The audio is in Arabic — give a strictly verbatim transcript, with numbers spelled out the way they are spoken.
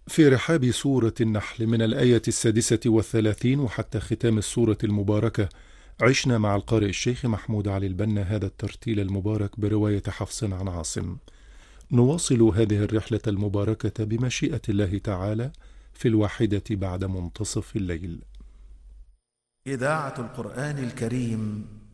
في رحاب سورة النحل من الآية السادسة والثلاثين وحتى ختام السورة المباركة، عشنا مع القارئ الشيخ محمود علي البنا هذا الترتيل المبارك برواية حفص عن عاصم. نواصل هذه الرحلة المباركة بمشيئة الله تعالى في الواحدة بعد منتصف الليل. إذاعة القرآن الكريم